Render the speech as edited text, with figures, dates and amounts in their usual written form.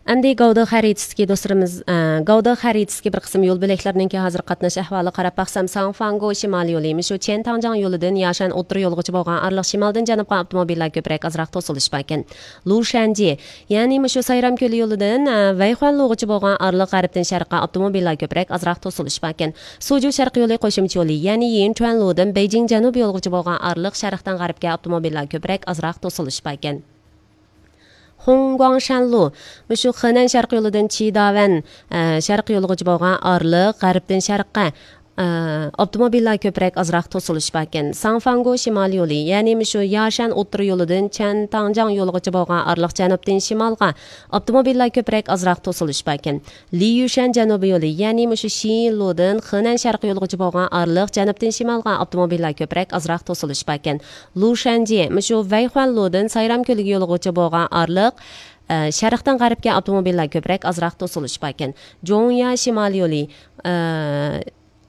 Әмді Gavda xəritəsi dostlarımız, Gavda xəritəsi bir qism yol bileklerininki hazır qatnaş əhvalı qarab baxsam, Sanfango şimal yolu, şu Çen Tangjan yoludan Yaşan otur yolğucu bolğan arlıq şimaldan janubqa avtomobillər köprək azraq tosulış bakın. Lushanji, yəni şu Sayram kölü yoludan Vayxuan yolğucu bolğan arlıq qəribdən şərqqa avtomobillər köprək azraq tosulış bakın. Suju şərq yolu qoşumçu yolu, yəni Yinchuan yoludan Beijing janub yolğucu bolğan arlıq şərqdən qəribə avtomobillər köprək azraq tosulış bakın. Hongguangshanlu, şu Henan şərq yoludan Chidavan şərq yolğucu bolğan arlıq qəribdən şərqqa avtomobillər köprək azraq tosulış bakın. Sanfango şimal yolu, yəni şu Yaşan otur yoludan Çen Tangjan yolğucu bolğan arlıq janubdan şimalğa avtomobillər köprək azraq tosulış bakın. Liyushan janubi yolu, yəni şu Xinludan Henan şərq yolğucu bolğan arlıq janubdan şimalğa avtomobillər köprək azraq tosulış bakın. Lushanji, şu Vayxuanludan Sayram kölü yolğucu bolğan arlıq şərqdən qəribə avtomobillər köprək azraq tosulış bakın. Zhongya şimal yolu,